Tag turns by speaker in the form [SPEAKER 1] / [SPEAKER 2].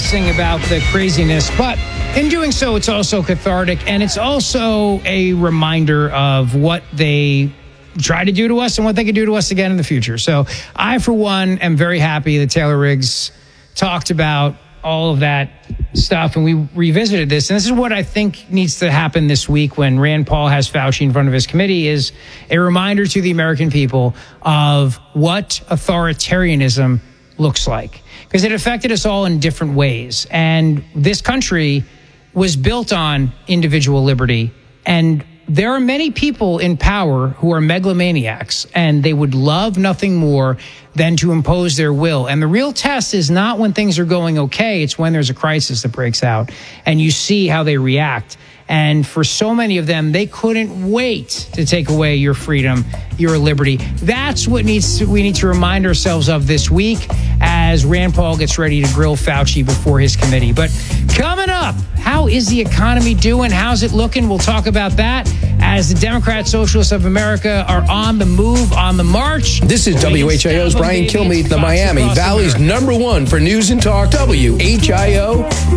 [SPEAKER 1] reminiscing about the craziness, but in doing so, it's also cathartic, and it's also a reminder of what they try to do to us and what they could do to us again in the future. So I, for one, am very happy that Taylor Riggs talked about all of that stuff, and we revisited this. And this is what I think needs to happen this week when Rand Paul has Fauci in front of his committee, is a reminder to the American people of what authoritarianism looks like. Because it affected us all in different ways. And this country was built on individual liberty. And there are many people in power who are megalomaniacs, and they would love nothing more than to impose their will. And the real test is not when things are going okay, it's when there's a crisis that breaks out and you see how they react. And for so many of them, they couldn't wait to take away your freedom, your liberty. That's what we need to remind ourselves of this week as Rand Paul gets ready to grill Fauci before his committee. But coming up, how is the economy doing? How's it looking? We'll talk about that as the Democrat Socialists of America are on the move, on the march.
[SPEAKER 2] This is WHIO's Brian Kilmeade, the Miami Valley's #1 for news and talk, WHIO.